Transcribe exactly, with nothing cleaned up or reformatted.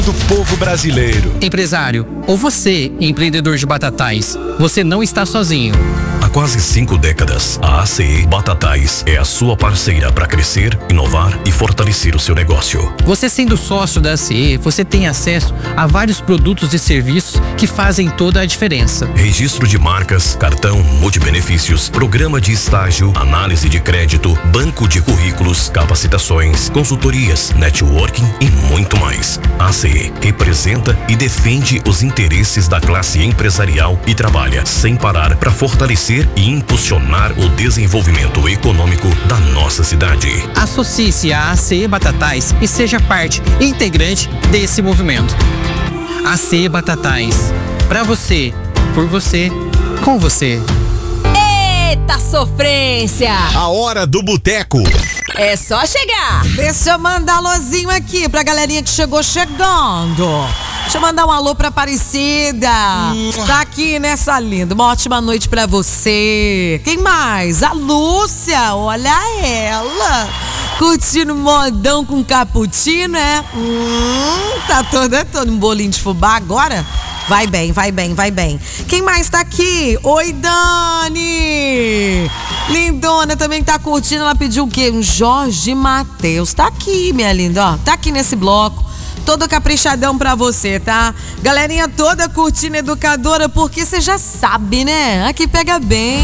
do povo brasileiro. Empresário, ou você, empreendedor de batatais, você não está sozinho. Há quase cinco décadas, a A C E Batatais é a sua parceira para crescer, inovar e fortalecer o seu negócio. Você sendo sócio da A C E, você tem acesso a vários produtos e serviços que fazem toda a diferença. Registro de marcas, cartão multibenefícios, programa de estágio, análise de crédito, banco de currículos, capacitações, consultorias, networking e muito mais. A A C E representa e defende os interesses da classe empresarial e trabalha sem parar para fortalecer e impulsionar o desenvolvimento econômico da nossa cidade. Associe-se à A C E Batatais e seja parte integrante desse movimento. A C E Batatais, pra você, por você, com você. Eita sofrência! A hora do boteco. É só chegar! Deixa eu mandar alôzinho aqui pra galerinha que chegou chegando. Deixa eu mandar um alô pra Aparecida. Tá aqui nessa linda. Uma ótima noite pra você. Quem mais? A Lúcia. Olha ela. Curtindo modão com cappuccino, é? Hum, tá toda, toda um bolinho de fubá agora. Vai bem, vai bem, vai bem. Quem mais tá aqui? Oi, Dani! Lindona também tá curtindo. Ela pediu o quê? Um Jorge Mateus. Tá aqui, minha linda, ó. Tá aqui nesse bloco. Todo caprichadão pra você, tá? Galerinha toda curtindo Educadora, porque você já sabe, né? Aqui pega bem.